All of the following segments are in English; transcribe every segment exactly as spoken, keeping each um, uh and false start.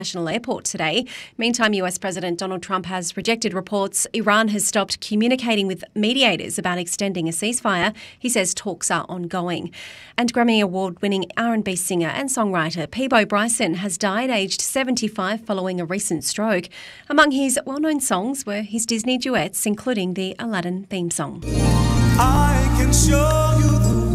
International Airport today. Meantime, U S President Donald Trump has rejected reports Iran has stopped communicating with mediators about extending a ceasefire. He says talks are ongoing. And Grammy Award-winning R and B singer and songwriter Peabo Bryson has died aged seventy-five following a recent stroke. Among his well-known songs were his Disney duets, including the Aladdin theme song. I can show you the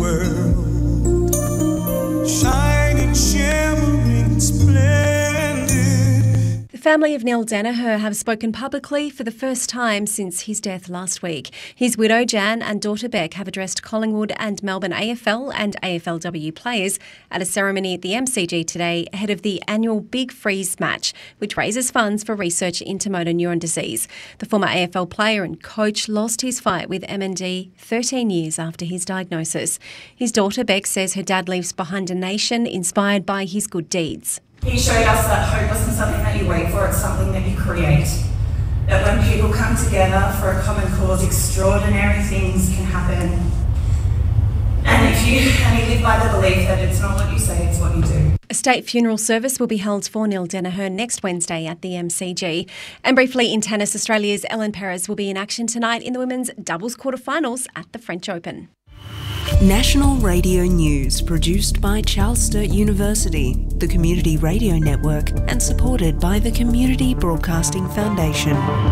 world, shining, shimmering, splendid. The family of Neil Danaher have spoken publicly for the first time since his death last week. His widow Jan and daughter Beck have addressed Collingwood and Melbourne A F L and A F L W players at a ceremony at the M C G today ahead of the annual Big Freeze match, which raises funds for research into motor neuron disease. The former A F L player and coach lost his fight with M N D thirteen years after his diagnosis. His daughter Beck says her dad leaves behind a nation inspired by his good deeds. He showed us that hope wasn't something that you wait for, it's something that you create. That when people come together for a common cause, extraordinary things can happen. And if you, and you live by the belief that it's not what you say, it's what you do. A state funeral service will be held for Neil Danaher next Wednesday at the M C G. And briefly in tennis, Australia's Ellen Perez will be in action tonight in the women's doubles quarterfinals at the French Open. National Radio News, produced by Charles Sturt University, the Community Radio Network, and supported by the Community Broadcasting Foundation.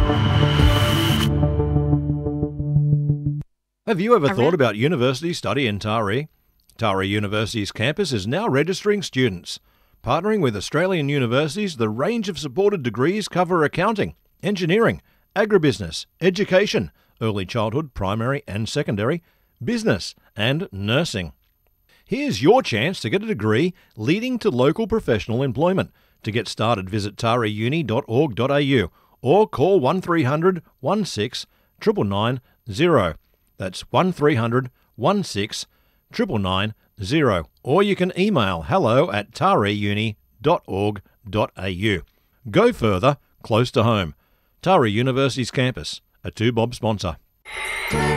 Have you ever thought about university study in Taree? Taree University's campus is now registering students. Partnering with Australian universities, the range of supported degrees cover accounting, engineering, agribusiness, education, early childhood, primary and secondary, business and nursing. Here's your chance to get a degree leading to local professional employment. To get started, visit taree uni dot org dot a u or call one three hundred, sixteen, nine nine nine zero. That's one three hundred, sixteen, nine nine nine zero. Or you can email hello at taree uni dot org dot a u. Go further, close to home. Taree University's campus, a two bob sponsor.